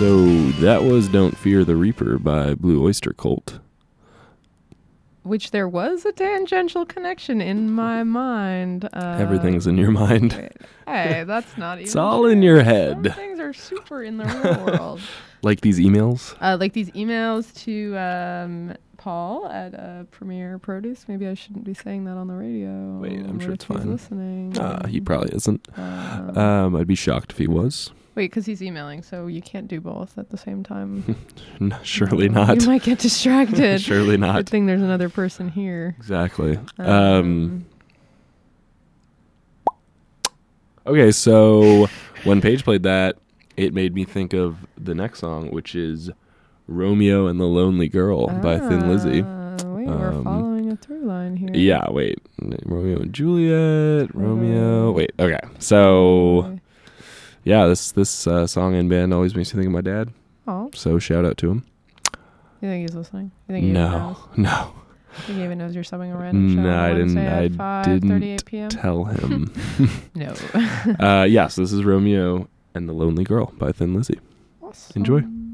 So that was Don't Fear the Reaper by Blue Oyster Cult. Which there was a tangential connection in my mind. Everything's in your mind. Wait. Hey, that's not even It's all true. in your head. Some things are super in the real world. Like these emails? Like these emails to Paul at Premier Produce. Maybe I shouldn't be saying that on the radio. Wait, I'm sure it's He's fine. listening. He probably isn't. I'd be shocked if he was. Wait, because he's emailing, so you can't do both at the same time. No, surely not. You might get distracted. Surely not. Good thing there's another person here. Exactly. Okay, so when Paige played that, it made me think of the next song, which is Romeo and the Lonely Girl by Thin Lizzy. Wait, we're following a through line here. Yeah, wait. Romeo and Juliet, Romeo. Wait, okay. So, yeah, this song and band always makes me think of my dad. Oh. So shout out to him. You think he's listening? You think he even knows? No. You think he even knows you're subbing a random show? No, I didn't 5:38 p.m. tell him. No. Yes, this is Romeo and the Lonely Girl by Thin Lizzy. Awesome. Enjoy.